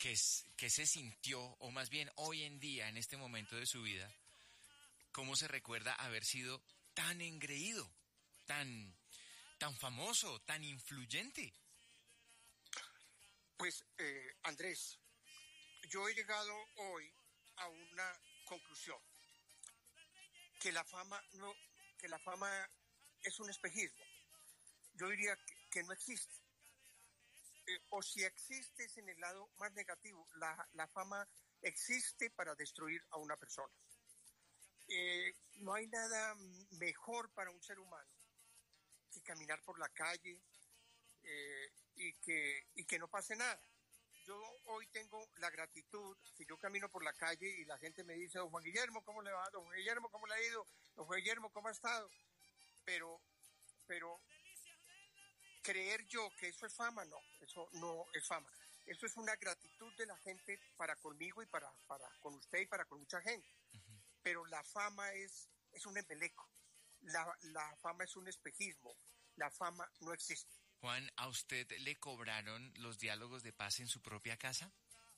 qué se sintió, o más bien hoy en día, en este momento de su vida, cómo se recuerda haber sido tan engreído, tan famoso, tan influyente? Pues, Andrés, yo he llegado hoy a una conclusión, que la fama es un espejismo. Yo diría que no existe. O si existe es en el lado más negativo. La fama existe para destruir a una persona. No hay nada mejor para un ser humano que caminar por la calle y que no pase nada. Yo hoy tengo la gratitud, si yo camino por la calle y la gente me dice, don Juan Guillermo, ¿cómo le va? Don Juan Guillermo, ¿cómo le ha ido? Don Juan Guillermo, ¿cómo ha estado? Pero creer yo que eso es fama, no, eso no es fama. Eso es una gratitud de la gente para conmigo y para con usted y para con mucha gente. Uh-huh. Pero la fama es un embeleco. La fama es un espejismo. La fama no existe. Juan, ¿a usted le cobraron los diálogos de paz en su propia casa?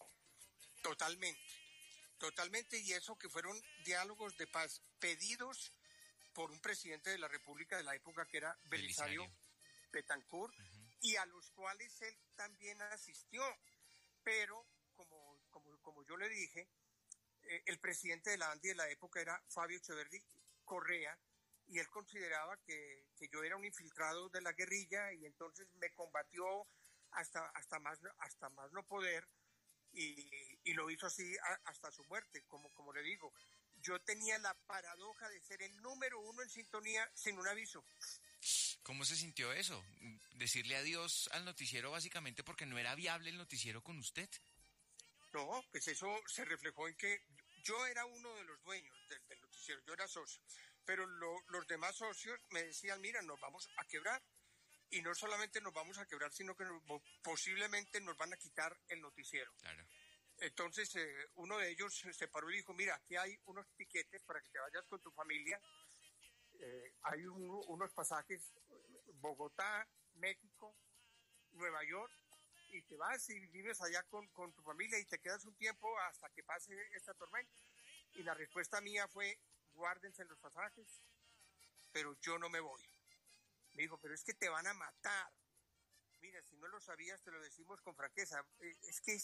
Totalmente, y eso que fueron diálogos de paz pedidos por un presidente de la República de la época que era Belisario Betancourt, uh-huh. Y a los cuales él también asistió. Pero, como yo le dije, el presidente de la ANDI de la época era Fabio Echeverri Correa, y él consideraba que yo era un infiltrado de la guerrilla, y entonces me combatió hasta más no poder, y lo hizo así hasta su muerte. Como le digo, yo tenía la paradoja de ser el número uno en sintonía sin un aviso. ¿Cómo se sintió eso? Decirle adiós al noticiero básicamente porque no era viable el noticiero con usted. No, pues eso se reflejó en que yo era uno de los dueños del noticiero, yo era socio, pero los demás socios me decían, mira, nos vamos a quebrar, y no solamente nos vamos a quebrar, sino que posiblemente nos van a quitar el noticiero. Claro. Entonces uno de ellos se paró y dijo, mira, aquí hay unos tiquetes para que te vayas con tu familia, hay unos pasajes, Bogotá, México, Nueva York, y te vas y vives allá con tu familia y te quedas un tiempo hasta que pase esta tormenta. Y la respuesta mía fue, guárdense los pasajes, pero yo no me voy. Me dijo, pero es que te van a matar. Mira, si no lo sabías, te lo decimos con franqueza. Es que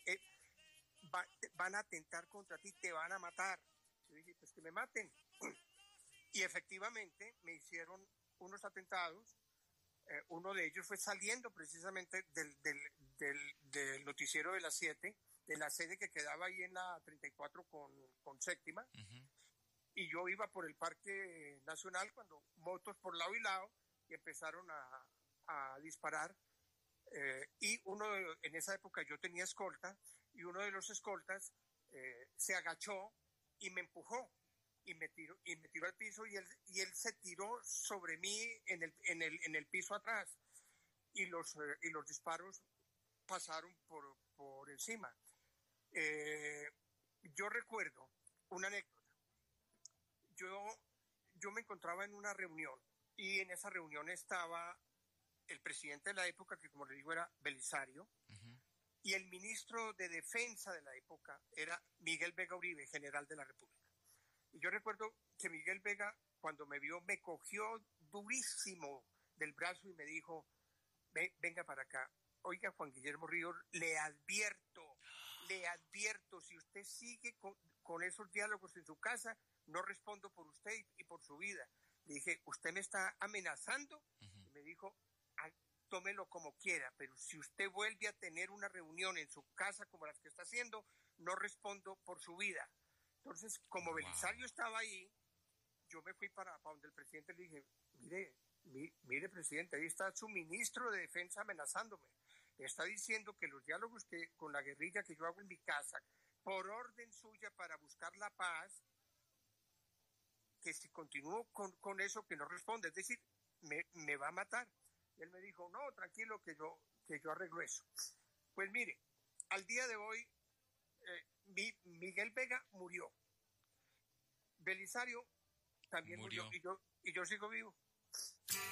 van a atentar contra ti, te van a matar. Yo dije, pues que me maten. Y efectivamente me hicieron unos atentados. Uno de ellos fue saliendo precisamente del noticiero de las 7, de la sede que quedaba ahí en la 34 con séptima. Uh-huh. Y yo iba por el Parque Nacional cuando motos por lado y lado y empezaron a disparar. Y en esa época yo tenía escolta, y uno de los escoltas se agachó y me empujó. Y me tiró al piso, y él se tiró sobre mí en el piso atrás, y los disparos pasaron por encima. Yo recuerdo una anécdota. Yo me encontraba en una reunión, y en esa reunión estaba el presidente de la época, que como le digo era Belisario, uh-huh. Y el ministro de Defensa de la época era Miguel Vega Uribe, general de la República. Y yo recuerdo que Miguel Vega, cuando me vio, me cogió durísimo del brazo y me dijo, venga para acá. Oiga, Juan Guillermo Ríos, le advierto, si usted sigue con esos diálogos en su casa, no respondo por usted y por su vida. Le dije, ¿usted me está amenazando? Uh-huh. Y me dijo, tómelo como quiera, pero si usted vuelve a tener una reunión en su casa como las que está haciendo, no respondo por su vida. Entonces, como Belisario estaba ahí, yo me fui para donde el presidente, le dije, mire presidente, ahí está su ministro de Defensa amenazándome. Me está diciendo que los diálogos con la guerrilla que yo hago en mi casa, por orden suya para buscar la paz, que si continúo con eso, que no responde, es decir, me va a matar. Y él me dijo, no, tranquilo, que yo arreglo eso. Pues mire, al día de hoy, Miguel Vega murió. Belisario también murió y yo sigo vivo.